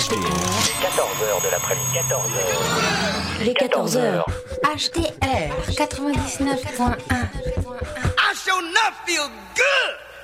14h de l'après-midi, 14h. Les 14h. HTR 99.1. I sure enough feel good.